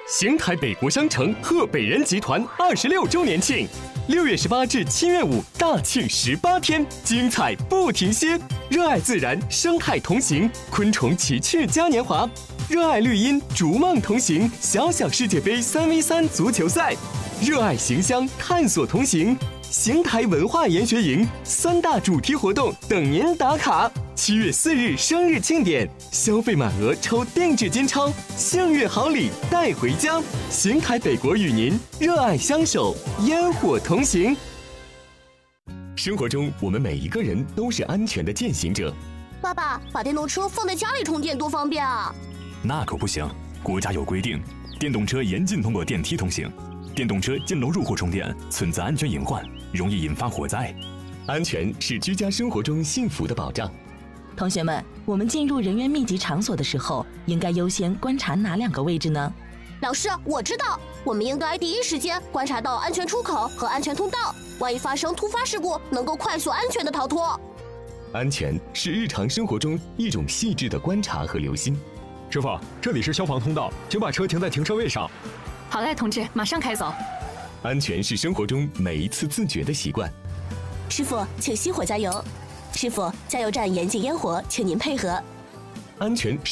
邢台北国商城贺北人集团26周年庆，6月18至7月5大庆18天，精彩不停歇。热爱自然，生态同行，昆虫奇趣嘉年华；热爱绿荫，逐梦同行，小小世界杯3v3足球赛；热爱形香，探索同行。邢台文化研学营3大主题活动等您打卡。7月4日生日庆典，消费满额抽定制金钞，幸运好礼带回家。邢台北国与您热爱相守，烟火同行。生活中，我们每一个人都是安全的践行者。 爸爸，把电动车放在家里充电多方便啊！ 那可不行，国家有规定，电动车严禁通过电梯通行。电动车进楼入户充电存在安全隐患，容易引发火灾。 安全是居家生活中幸福的保障。 同学们，我们进入人员密集场所的时候，应该优先观察哪2个位置呢？ 老师，我知道，我们应该第一时间观察到安全出口和安全通道，万一发生突发事故，能够快速安全的逃脱。 安全是日常生活中一种细致的观察和留心。 师傅，这里是消防通道，请把车停在停车位上。 好嘞，同志，马上开走。 安全是生活中每一次自觉的习惯。 师傅，请熄火加油。师傅，加油站严禁烟火，请您配合。 安全